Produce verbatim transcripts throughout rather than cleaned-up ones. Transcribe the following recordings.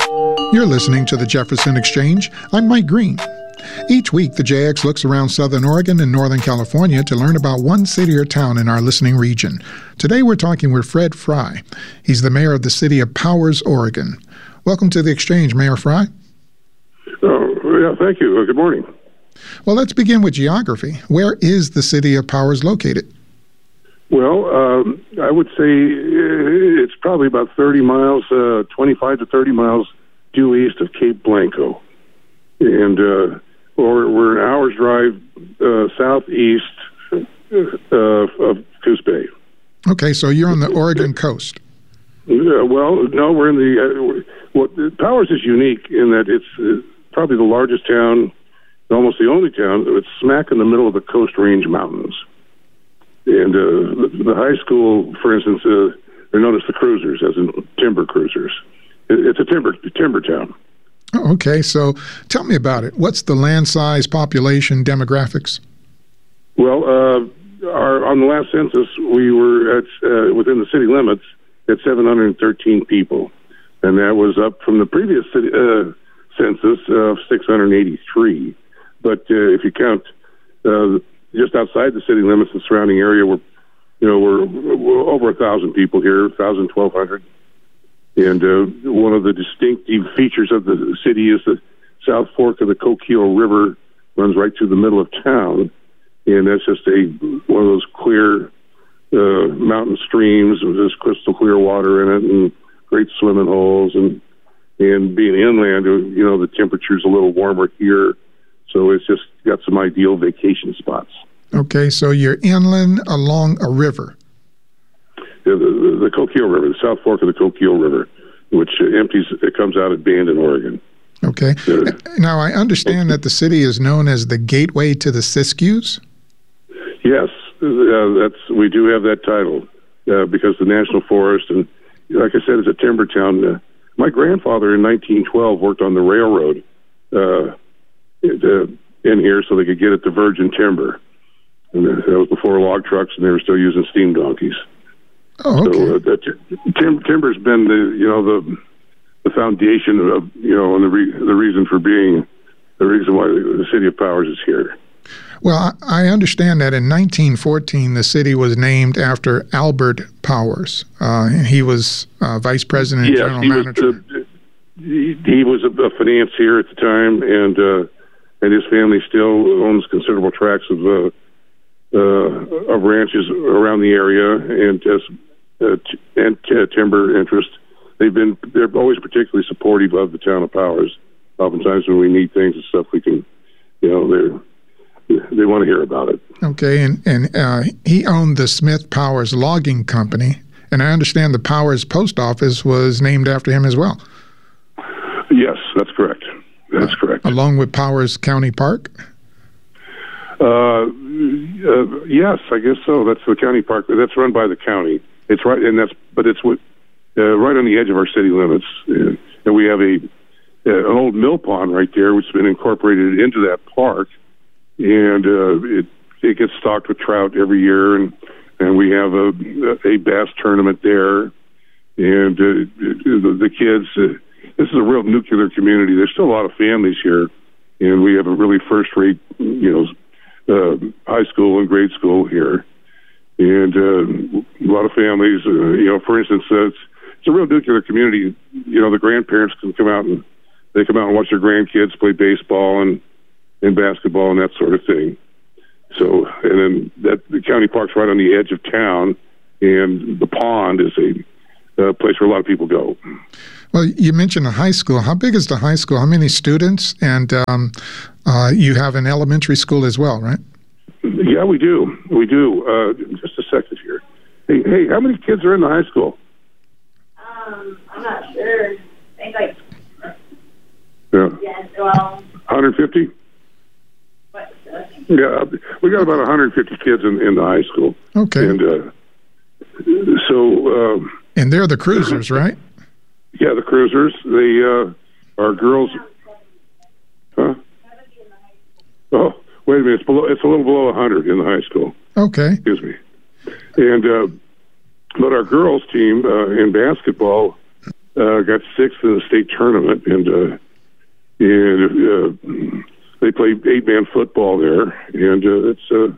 You're listening to the Jefferson Exchange. I'm Mike Green. Each week, the J X looks around Southern Oregon and Northern California to learn about one city or town in our listening region. Today, we're talking with Fred Fry. He's the mayor of the city of Powers, Oregon. Welcome to the Exchange, Mayor Fry. Oh, yeah, thank you. Good morning. Well, let's begin with geography. Where is the city of Powers located? Well, um, I would say it's probably about thirty miles, uh, twenty-five to thirty miles due east of Cape Blanco. And uh, or we're an hour's drive uh, southeast uh, of Coos Bay. Okay, so you're on the Oregon coast. Yeah, well, no, we're in the... Uh, well, Powers is unique in that it's uh, probably the largest town, almost the only town, it's smack in the middle of the Coast Range Mountains. And uh, the, the high school, for instance, uh, they're known as the Cruisers, as in timber cruisers. It, it's a timber timber town. Oh, okay, so tell me about it. What's the land size, population, demographics? Well, uh, our, on the last census, we were at uh, within the city limits at seven hundred thirteen people, and that was up from the previous city, uh, census of six hundred eighty-three. But uh, if you count uh, just outside the city limits and surrounding area, we're you know we're, we're over a thousand people here, thousand, twelve hundred. And uh, one of the distinctive features of the city is the South Fork of the Coquille River runs right through the middle of town, and that's just a one of those clear uh, mountain streams with this crystal clear water in it, and great swimming holes. And and being inland, you know, the temperature's a little warmer here, so it's just got some ideal vacation spots. Okay, so you're inland along a river. The, the, the Coquille River, the South Fork of the Coquille River, which uh, empties, it comes out at Bandon, Oregon. Okay. Uh, now, I understand that the city is known as the gateway to the Siskiyous? Yes, uh, that's we do have that title uh, because the National Forest, and like I said, it's a timber town. Uh, my grandfather in nineteen twelve worked on the railroad uh, it, uh, in here so they could get at the virgin timber. And that was before log trucks, and they were still using steam donkeys. Oh, okay. So uh, that tim- timber's been the you know the the foundation of you know and the re- the reason for being the reason why the city of Powers is here. Well, I understand that in nineteen fourteen the city was named after Albert Powers. Uh, he was uh, vice president and yes, general he manager. Was, uh, he, he was a, a financier at the time, and uh, and his family still owns considerable tracts of uh, uh, of ranches around the area, and uh, Uh, t- and uh, timber interest. They've been, they're always particularly supportive of the town of Powers. Oftentimes when we need things and stuff, we can, you know, they're, they want to hear about it. Okay, and, and uh, he owned the Smith Powers Logging Company, and I understand the Powers Post Office was named after him as well. Yes, that's correct. That's uh, correct. Along with Powers County Park? Uh, uh, yes, I guess so. That's the county park. That's run by the county. It's right, and that's but it's what, uh, right on the edge of our city limits, uh, and we have a uh, an old mill pond right there, which has been incorporated into that park, and uh, it it gets stocked with trout every year, and and we have a a bass tournament there, and uh, the, the kids. Uh, this is a real nuclear community. There's still a lot of families here, and we have a really first-rate, you know, uh, high school and grade school here. And uh, a lot of families, uh, you know, for instance, uh, it's, it's a real nuclear community. You know, the grandparents can come out and they come out and watch their grandkids play baseball and, and basketball and that sort of thing. So, and then that the county park's right on the edge of town, and the pond is a uh, place where a lot of people go. Well, you mentioned a high school. How big is the high school? How many students? And um, uh, you have an elementary school as well, right? Yeah, we do. We do. Uh, just a second here. Hey, hey, how many kids are in the high school? Um, I'm not sure. I think like yeah, yeah, well, one hundred fifty. What? Uh, yeah, we got about one hundred fifty kids in, in the high school. Okay. And uh, so. Um, and they're the Cruisers, right? Yeah, the Cruisers. They uh, are girls. Huh? Oh. Wait a minute, it's below. It's a little below one hundred in the high school. Okay. Excuse me. And uh, but our girls team uh, in basketball, uh, got sixth in the state tournament, and uh, and uh, they play eight-man football there, and uh, it's uh,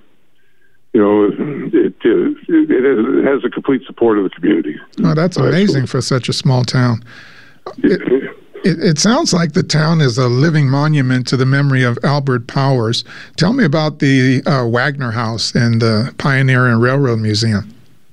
you know it, uh, it has the complete support of the community. Oh, that's amazing for such a small town. It, it, it sounds like the town is a living monument to the memory of Albert Powers. Tell me about the uh, Wagner House and the Pioneer and Railroad Museum.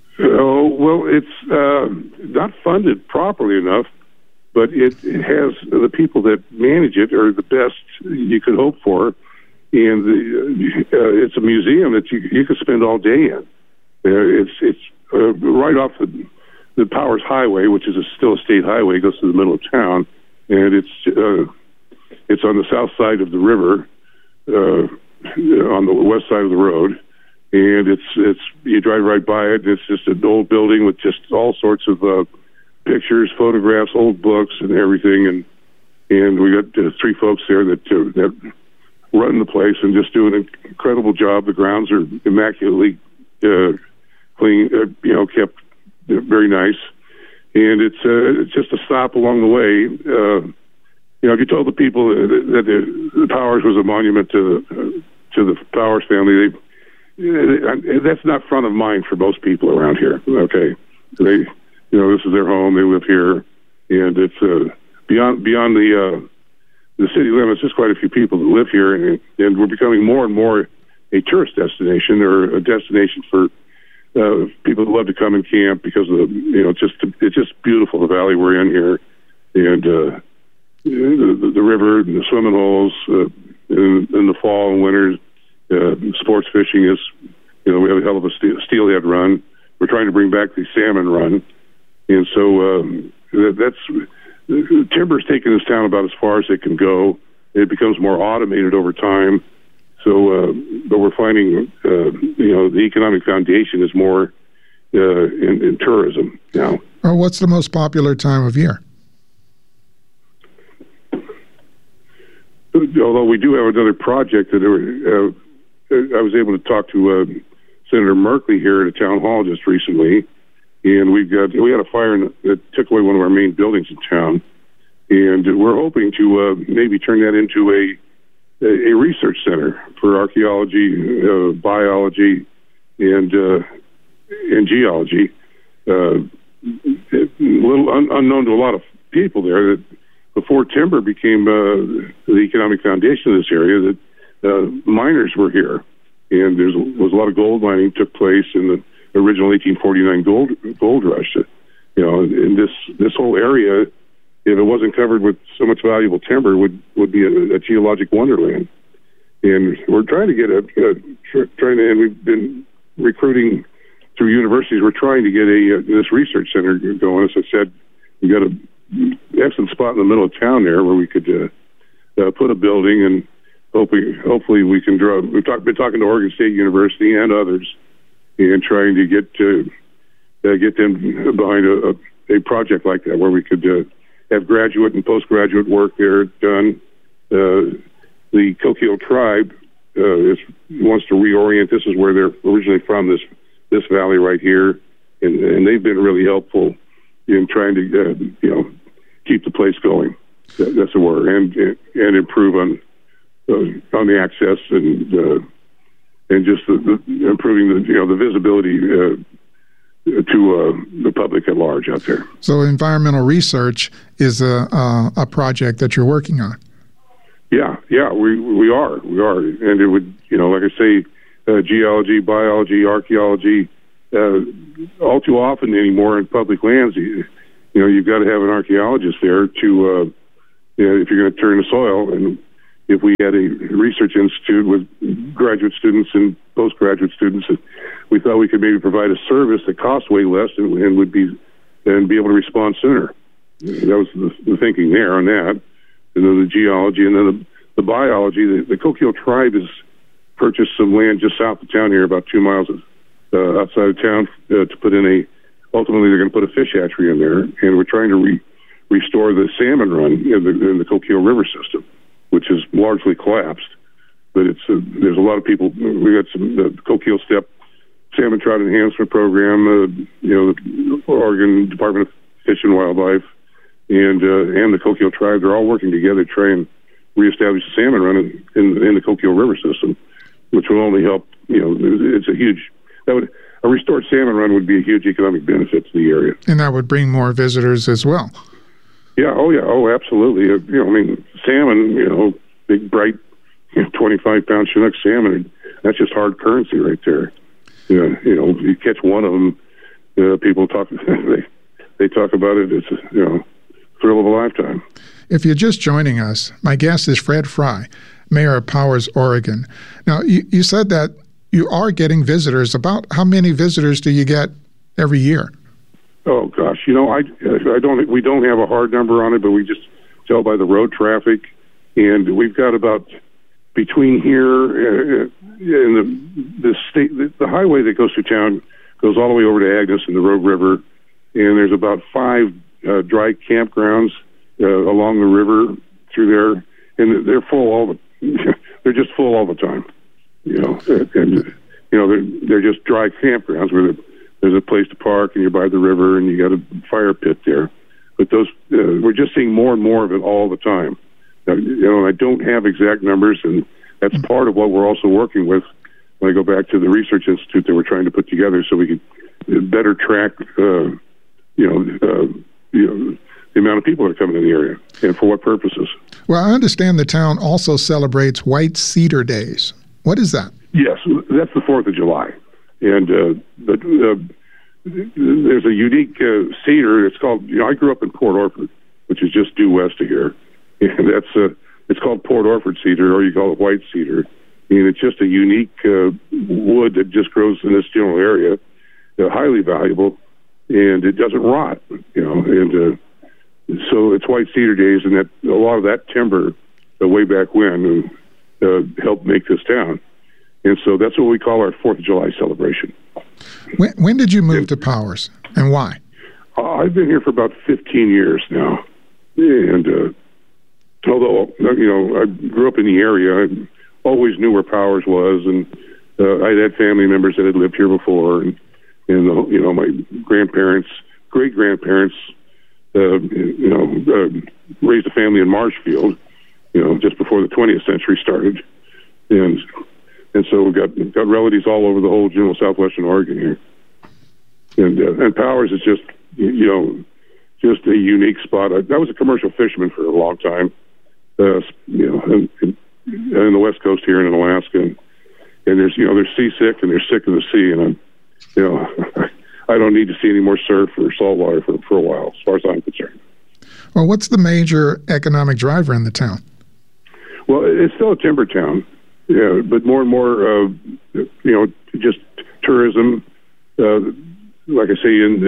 Oh, well, it's uh, not funded properly enough, but it, it has the people that manage it are the best you could hope for. And the, uh, it's a museum that you, you could spend all day in. Uh, it's it's uh, right off the, the Powers Highway, which is a, still a state highway, it goes to the middle of town. And it's uh, it's on the south side of the river, uh, on the west side of the road, and it's it's you drive right by it. And it's just an old building with just all sorts of uh, pictures, photographs, old books, and everything. And and we got uh, three folks there that uh, that run the place and just do an incredible job. The grounds are immaculately uh, clean, uh, you know, kept uh, very nice. And it's uh, it's just a stop along the way. Uh, you know, if you told the people that, that the, the Powers was a monument to uh, to the Powers family, they, uh, that's not front of mind for most people around here. Okay, they, you know, this is their home. They live here, and it's uh, beyond beyond the uh, the city limits. There's quite a few people that live here, and, and we're becoming more and more a tourist destination or a destination for. Uh, people that love to come and camp because of the, you know, just it's just beautiful, the valley we're in here, and uh, the, the, the river, and the swimming holes, uh, in, in the fall and winter. Uh, sports fishing is, you know, we have a hell of a steel, steelhead run. We're trying to bring back the salmon run, and so um, that, that's timber's taken this town about as far as it can go. It becomes more automated over time. So, uh, but we're finding, uh, you know, the economic foundation is more uh, in, in tourism now. Well, what's the most popular time of year? Although we do have another project that uh, I was able to talk to uh, Senator Merkley here at a town hall just recently, and we've got we had a fire that took away one of our main buildings in town, and we're hoping to uh, maybe turn that into a a research center for archaeology, uh, biology, and uh, and geology. Uh, a little un- unknown to a lot of people there that before timber became uh, the economic foundation of this area, that uh, miners were here, and there was a lot of gold mining took place in the original eighteen forty-nine gold gold rush. You know, in this this whole area, if it wasn't covered with so much valuable timber, would would be a, a geologic wonderland. And we're trying to get a, a trying to, and we've been recruiting through universities. We're trying to get a, a this research center going. As I said, we got an excellent spot in the middle of town there where we could uh, uh, put a building, and hopefully, hopefully we can draw. We've talk, been talking to Oregon State University and others, and trying to get to uh, get them behind a, a, a project like that where we could. Uh, have graduate and postgraduate work there done. Uh, the Coquille tribe uh, is, wants to reorient. This is where they're originally from, this this valley right here, and, and they've been really helpful in trying to uh, you know keep the place going. That, that's the word, and and improve on uh, on the access and uh, and just the, the improving the you know the visibility. Uh, to uh, the public at large out there. So environmental research is a, a a project that you're working on. Yeah, yeah, we we are, we are, and it would, you know, like I say, uh, geology, biology, archaeology. Uh, all too often anymore in public lands, you, you know, you've got to have an archaeologist there to, uh, you know, if you're going to turn the soil. And if we had a research institute with graduate students and postgraduate students, we thought we could maybe provide a service that costs way less and, and would be and be able to respond sooner. That was the, the thinking there on that. And then the geology, and then the, the biology. The, the Coquille tribe has purchased some land just south of town here, about two miles uh, outside of town, uh, to put in a. Ultimately, they're going to put a fish hatchery in there, and we're trying to re, restore the salmon run in the, in the Coquille River system, which is largely collapsed. But it's uh, there's a lot of people. We got some the Coquille Step Salmon Trout Enhancement Program. Uh, you know, the Oregon Department of Fish and Wildlife, and uh, and the Coquille tribe, they're all working together to try and reestablish the salmon run in, in, in the Coquille River system, which will only help. You know, it's a huge that would a restored salmon run would be a huge economic benefit to the area, and that would bring more visitors as well. Yeah. Oh, yeah. Oh, absolutely. Uh, you know, I mean, salmon. You know, big, bright, you know, twenty-five pound Chinook salmon. That's just hard currency right there. Yeah. You know, you catch one of them, uh, people talk. they they talk about it. It's you know, thrill of a lifetime. If you're just joining us, my guest is Fred Fry, Mayor of Powers, Oregon. Now, you, you said that you are getting visitors. About how many visitors do you get every year? Oh gosh, you know, I I don't. We don't have a hard number on it, but we just tell by the road traffic, and we've got about between here uh, and the the state the, the highway that goes through town goes all the way over to Agnes and the Rogue River, and there's about five uh, dry campgrounds uh, along the river through there, and they're full all the they're just full all the time, you know, and you know they're they're just dry campgrounds where they're there's a place to park, and you're by the river, and you got a fire pit there. But those, uh, we're just seeing more and more of it all the time. Now, you know, I don't have exact numbers, and that's part of what we're also working with. When I go back to the research institute that we're trying to put together, so we can better track, uh, you know, uh, you know, the amount of people that are coming in the area, and for what purposes. Well, I understand the town also celebrates White Cedar Days. What is that? Yes, that's the Fourth of July. And uh, but, uh, there's a unique uh, cedar. It's called. You know, I grew up in Port Orford, which is just due west of here. And that's uh, it's called Port Orford cedar, or you call it white cedar. And it's just a unique uh, wood that just grows in this general area. They're highly valuable, and it doesn't rot. You know, and uh, so it's White Cedar Days, and that a lot of that timber, uh, way back when, uh, helped make this town. And so that's what we call our Fourth of July celebration. When, when did you move and, to Powers, and why? Uh, I've been here for about fifteen years now. And uh, although, you know, I grew up in the area, I always knew where Powers was, and uh, I had family members that had lived here before, and, and uh, you know, my grandparents, great-grandparents, uh, you know, uh, raised a family in Marshfield, you know, just before the twentieth century started. And... And so we've got, we've got relatives all over the whole general southwestern Oregon here. And uh, and Powers is just, you know, just a unique spot. I, I was a commercial fisherman for a long time, uh, you know, in, in, in the West Coast here in Alaska. And, and there's, you know, they're seasick and they're sick of the sea. And, I'm, you know, I don't need to see any more surf or saltwater for, for a while, as far as I'm concerned. Well, what's the major economic driver in the town? Well, it's still a timber town. Yeah, but more and more, uh, you know, just tourism. Uh, like I say, in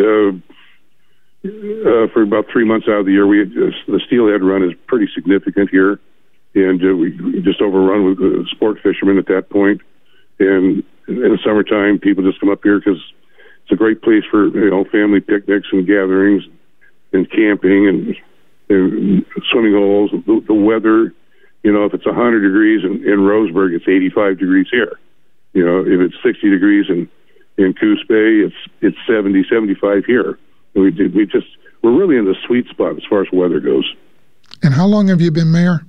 uh, uh, for about three months out of the year, we uh, the steelhead run is pretty significant here, and uh, we, we just overrun with uh, sport fishermen at that point. And in the summertime, people just come up here because it's a great place for you know family picnics and gatherings, and camping and, and swimming holes. The, the weather. You know, if it's one hundred degrees in, in Roseburg, it's eighty-five degrees here. You know, if it's sixty degrees in, in Coos Bay, it's it's seventy, seventy-five here. And we we just we're really in the sweet spot as far as weather goes. And how long have you been mayor?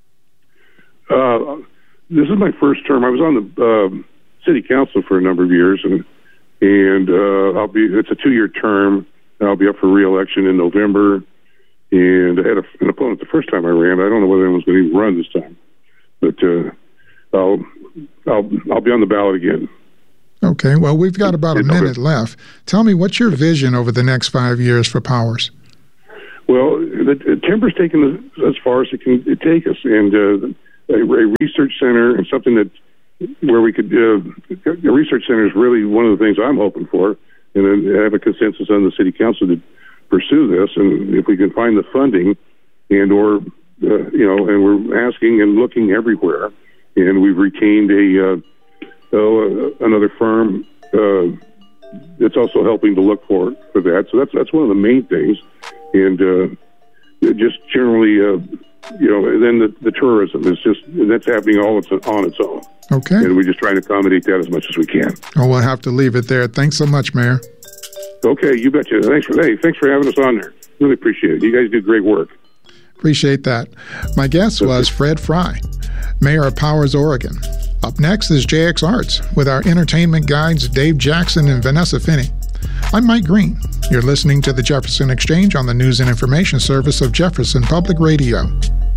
Uh, this is my first term. I was on the uh, city council for a number of years, and and uh, I'll be. It's a two-year term. I'll be up for re-election in November. And I had a, an opponent the first time I ran. I don't know whether anyone's going to even run this time, but uh, I'll I'll I'll be on the ballot again. Okay. Well, we've got about a minute left. Tell me, what's your vision over the next five years for Powers? Well, the, the timber's taken as far as it can take us, and uh, a, a research center and something that where we could. Uh, a research center is really one of the things I'm hoping for, and I have a consensus on the city council to pursue this, and if we can find the funding, and or uh, you know, and we're asking and looking everywhere, and we've retained a uh, oh, uh, another firm uh, that's also helping to look for for that. So that's that's one of the main things, and uh, just generally, uh, you know, and then the, the tourism is just that's happening all its, on its own. Okay, and we just try to accommodate that as much as we can. Oh, we'll have to leave it there. Thanks so much, Mayor. Okay, you betcha. Thanks for hey, thanks for having us on there. Really appreciate it. You guys do great work. Appreciate that. My guest was Fred Fry, Mayor of Powers, Oregon. Up next is J X Arts with our entertainment guides Dave Jackson and Vanessa Finney. I'm Mike Green. You're listening to the Jefferson Exchange on the News and Information Service of Jefferson Public Radio.